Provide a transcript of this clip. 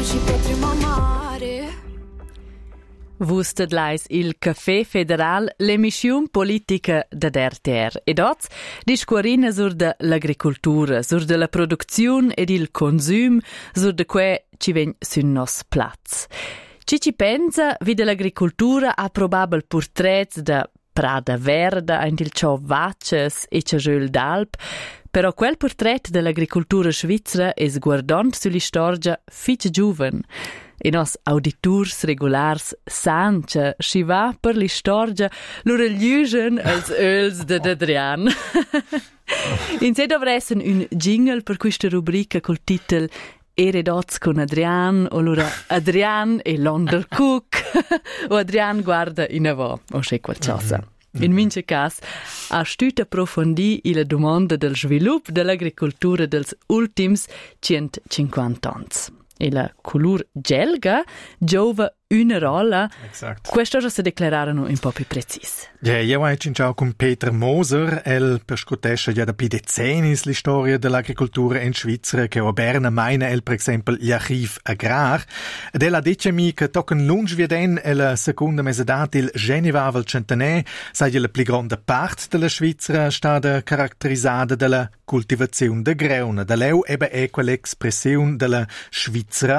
ci potremo amare. Vustedlais il Café Federal, l'emissione politica da RTR. Ed oggi discorrina sur de l'agricoltura, sur de la produzione ed il consum, sur de que ci ven sun nos plats. Ci pensa, vide l'agricoltura ha probabel portrets da Prada Verda, in il ciò vacces e ciagöl d'Alp, però quel portret dell'agricoltura svizzera è sguardant sull'istorgia fitch giuven. E nos auditors regulars sancha si va per l'istorgia loro glugen als öls de Adrian. In sé dovressen un jingle per questa rubrica col titolo Eredots con Adrian, o allora Adrian e l'Onder Cook, o Adrian guarda in avò, o c'è qualcosa. In mince cas, ha stüt approfondì la domanda del sviluppo dell'agricoltura dels ultims 150 ans. E la color gelga giova una rolla. Exact. Questo si declarano un po' più precis. Ja, io ho cinciao con Peter Moser, el perscutesce ja da pi decennis la storia dell'agricoltura in Svizzera, che a Berna meina el per esempio l'archiv agrar. Ed el ha detto mi che tocken lunge vieden e la seconda mesedata il Genevavel centenè, sai la più grande parte della Svizzera stata caratterizzata dalla coltivazione de grauna. Da leu ebe è quell'espressione della Svizzera